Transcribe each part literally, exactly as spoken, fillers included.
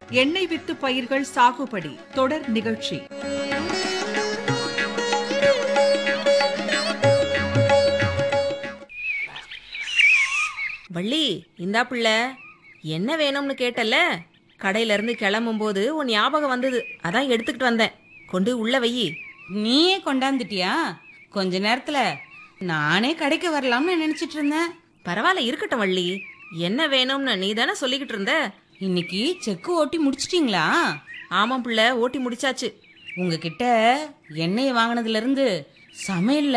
எண்ணெய் வித்து பயிர்கள் சாகுபடி தொடர் நிகழ்ச்சி. வள்ளி, இந்தா பிள்ளை, என்ன வேணும்னு கேட்டல, கடையில இருந்து கிளம்பும் போது உன் ஞாபகம் வந்தது, அதான் எடுத்துக்கிட்டு வந்தேன். கொண்டு உள்ள வையி. நீயே கொண்டாந்துட்டியா? கொஞ்ச நேரத்துல நானே கடைக்கு வரலாம்னு நினைச்சிட்டு இருந்தேன். பரவாயில்ல, இருக்கட்டும் வள்ளி. என்ன வேணும்னு நீ தானே சொல்லிக்கிட்டு இருந்த. இன்னைக்கு செக்கு ஓட்டி முடிச்சிட்டீங்களா? ஆமாம் பிள்ளை, ஓட்டி முடிச்சாச்சு. உங்ககிட்ட எண்ணெய் வாங்கினதுல இருந்து சமையல்ல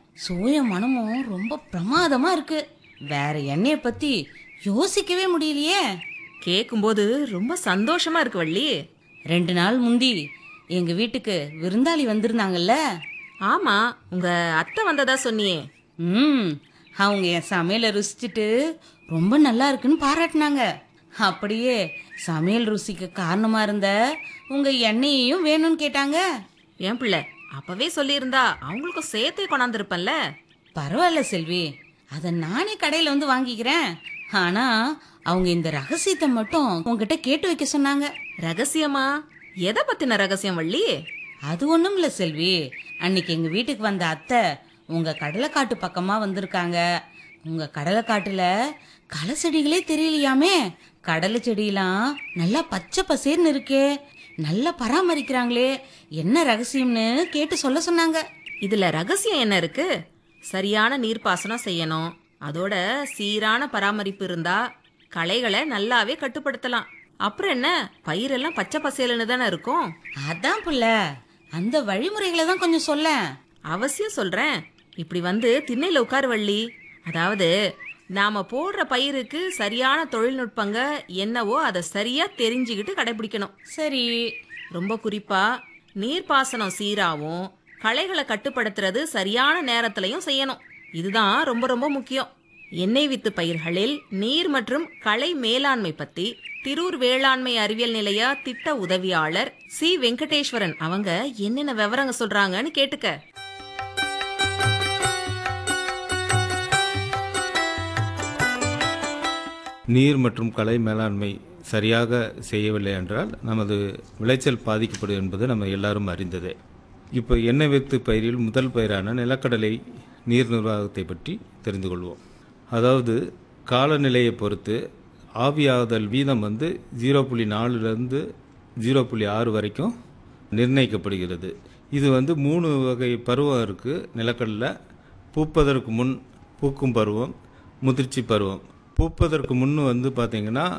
சோய மனமும் ரொம்ப பிரமாதமா இருக்கு. வேற எண்ணெய பத்தி யோசிக்கவே முடியலையே. கேக்கும்போது ரொம்ப சந்தோஷமா இருக்கு வள்ளி. ரெண்டு நாள் முந்தி எங்க வீட்டுக்கு விருந்தாளி வந்திருந்தாங்கல்ல? ஆமா, உங்க அத்தை வந்ததா சொன்னியே. ம் அவங்க என் சமையலை ருசிச்சுட்டு ரொம்ப நல்லா இருக்குன்னு பாராட்டினாங்க. அப்படியே சமையல் ருசிக்கு காரணமா இருந்த உங்க எண்ணெயையும் வேணும்னு கேட்டாங்க. ஏன் பிள்ளை, அப்பவே சொல்லியிருந்தா அவங்களுக்கும் சேர்த்தே கொண்டாந்துருப்பேன்ல. பரவாயில்ல செல்வி, அத நானே கடையில வந்து வாங்கிக்கிறேன். ஆனா அவங்க இந்த ரகசியத்தை மட்டும் உங்ககிட்ட கேட்டு வைக்க சொன்னாங்க. ரகசியமா? எதை பத்தின ரகசியம் வள்ளி? அது ஒண்ணும் இல்ல செல்வி, அன்னைக்கு எங்க வீட்டுக்கு வந்த அத்தை உங்க கடலைக்காட்டு பக்கமா வந்திருக்காங்க. உங்க கடலைக்காட்டுல களை செடிகளே தெரியலையாமே. கடலை செடியெல்லாம் நல்லா பச்சை பசேர்னு இருக்கே, நல்லா பராமரிக்கிறாங்களே, என்ன ரகசியம்னு கேட்டு சொல்ல சொன்னாங்க. இதுல ரகசியம் என்ன இருக்கு? சரியான நீர்ப்பாசனம் செய்யணும், அதோட சீரான பராமரிப்பு இருந்தா களைகளை நல்லாவே கட்டுப்படுத்தலாம். அப்புறம் என்ன, பயிரெல்லாம் பச்சை பசேலுன்னு தானே இருக்கும். அதான் புள்ள, அந்த வழிமுறைகளை தான் கொஞ்சம் சொல்ல. அவசியம் சொல்றேன். இப்படி வந்து திண்ணையில உட்காரு வள்ளி. அதாவது, நாம போடுற பயிருக்கு சரியான தொழில்நுட்பங்க என்னவோ அதை சரியா தெரிஞ்சுக்கிட்டு கடைபிடிக்கணும். சரி. ரொம்ப குறிப்பா நீர்ப்பாசனம் சீராவும் களைகளை கட்டுப்படுத்துறது சரியான நேரத்திலையும் செய்யணும். இதுதான் ரொம்ப ரொம்ப முக்கியம். எண்ணெய் வித்து பயிர்களில் நீர் மற்றும் களை மேலாண்மை பத்தி திரூர் வேளாண்மை அறிவியல் நிலைய திட்ட உதவியாளர் சி வெங்கடேஸ்வரன் அவங்க என்னென்ன விவரங்க சொல்றாங்கன்னு கேட்டுக்க. நீர் மற்றும் களை மேலாண்மை சரியாக செய்யவில்லை என்றால் நமது விளைச்சல் பாதிக்கப்படும் என்பது நம்ம எல்லாரும் அறிந்ததே. இப்போ எண்ணெய் வித்து பயிரில் முதல் பயிரான நிலக்கடலை நீர் நிர்வாகத்தை பற்றி தெரிந்து கொள்வோம். அதாவது, காலநிலையை பொறுத்து ஆவியாதல் வீதம் வந்து ஜீரோ புள்ளி நாலுலேருந்து ஜீரோ புள்ளி ஆறு வரைக்கும் நிர்ணயிக்கப்படுகிறது. இது வந்து மூணு வகை பருவம் இருக்குது நிலக்கடலை. பூப்பதற்கு முன் பூக்கும் பருவம், முதிர்ச்சி பருவம். பூப்பதற்கு முன் வந்து பார்த்திங்கன்னா